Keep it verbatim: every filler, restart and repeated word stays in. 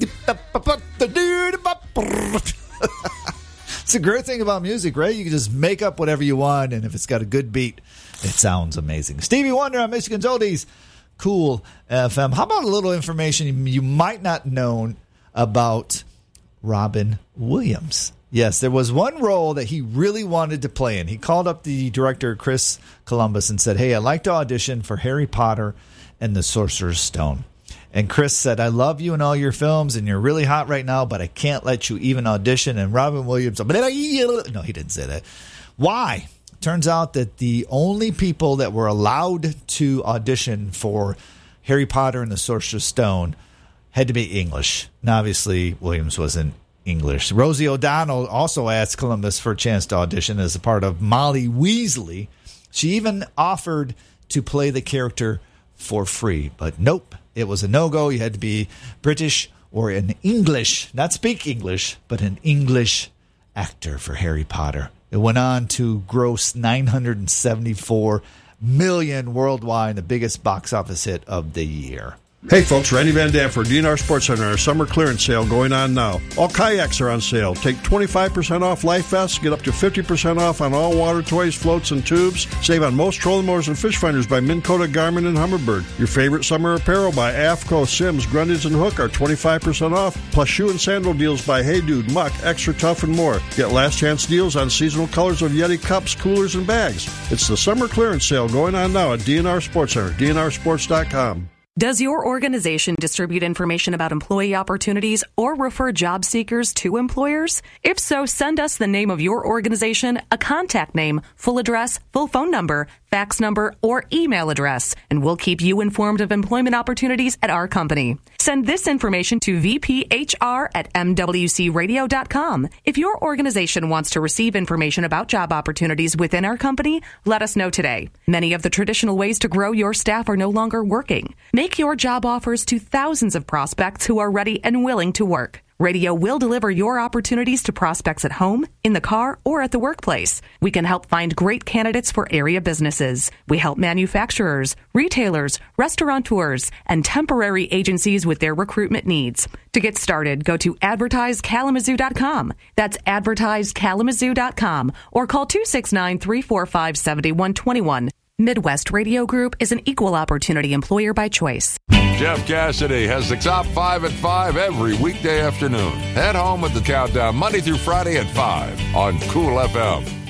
It's a great thing about music, right? You can just make up whatever you want, and if it's got a good beat, it sounds amazing. Stevie Wonder on Michigan's Oldies, Cool F M. How about a little information you might not know about Robin Williams? Yes, there was one role that he really wanted to play in. He called up the director, Chris Columbus, and said, hey, I'd like to audition for Harry Potter and the Sorcerer's Stone. And Chris said, I love you in all your films, and you're really hot right now, but I can't let you even audition. And Robin Williams, no, he didn't say that. Why? Turns out that the only people that were allowed to audition for Harry Potter and the Sorcerer's Stone had to be English. And obviously, Williams wasn't English. Rosie O'Donnell also asked Columbus for a chance to audition as a part of Molly Weasley. She even offered to play the character for free, but nope. It was a no-go. You had to be British or an English, not speak English, but an English actor for Harry Potter. It went on to gross nine hundred seventy-four million dollars worldwide, the biggest box office hit of the year. Hey folks, Randy Van Dam for D N R Sports Center. Our summer clearance sale going on now. All kayaks are on sale. Take twenty-five percent off life vests. Get up to fifty percent off on all water toys, floats, and tubes. Save on most trolling motors and fish finders by Minn Kota, Garmin, and Humminbird. Your favorite summer apparel by AFCO, Sims, Grundage, and Hook are twenty-five percent off. Plus shoe and sandal deals by Hey Dude, Muck, Extra Tough, and more. Get last chance deals on seasonal colors of Yeti cups, coolers, and bags. It's the summer clearance sale going on now at D N R Sports Center, D N R sports dot com. Does your organization distribute information about employee opportunities or refer job seekers to employers? If so, send us the name of your organization, a contact name, full address, full phone number, fax number, or email address, and we'll keep you informed of employment opportunities at our company. Send this information to v p h r at m w c radio dot com. If your organization wants to receive information about job opportunities within our company, let us know today. Many of the traditional ways to grow your staff are no longer working. Make your job offers to thousands of prospects who are ready and willing to work. Radio will deliver your opportunities to prospects at home, in the car, or at the workplace. We can help find great candidates for area businesses. We help manufacturers, retailers, restaurateurs, and temporary agencies with their recruitment needs. To get started, go to advertise kalamazoo dot com. That's advertise kalamazoo dot com or call two six nine, three four five, seven one two one. Midwest Radio Group is an equal opportunity employer by choice. Jeff Cassidy has the top five at five every weekday afternoon. Head home with the countdown Monday through Friday at five on Cool F M.